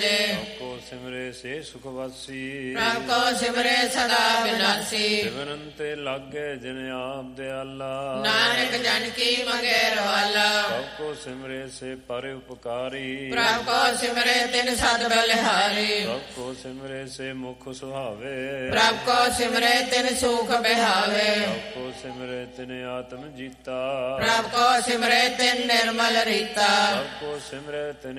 ਸਾਜੇ। ਪ੍ਰਭ ਕੋ ਸਿਮਰੇ ਸੇ ਸੁਖ ਵਾਸੀ। ਪ੍ਰਭ ਕੋ ਸਿਮਰੇ ਸਦਾ ਬਿਨਾਸੀ। ਸਿਮਰਨ ਤੇ ਲਾਗੇ ਜਿਨ ਆਪ ਦਿਆਲਾ। ਨਾਨਕ ਜਨ ਕੀ ਮੰਗੇ ਰਵਾਲਾ। ਪ੍ਰਭ ਕੋ ਸਿਮਰੇ ਸੇ ਪਰ ਉਪਕਾਰੀ। ਪ੍ਰਭ ਕੋ ਸਿਮਰੇ ਤਿਨ ਸਦ ਬਲਿਹਾਰੀ। ਪ੍ਰਭ ਕੋ ਸਿਮਰੇ ਸੇ ਮੁਖ ਸੁਹਾਵੇ। ਪ੍ਰਭ ਕੋ ਸਿਮਰੇ ਤਿਨ ਸੁਖ ਬਿਹਾਵੇ। ਪ੍ਰਭ ਕੋ ਸਿਮਰੇ ਤਿਨ ਆਤਮ ਜੀਤਾ। ਪ੍ਰਭ ਕੋ ਸਿਮਰੇ ਤਿਨ ਨਿਰਮਲ ਰੀਤਾ। ਪ੍ਰਭ ਕੋ ਸਿਮਰੇ ਤਿਨ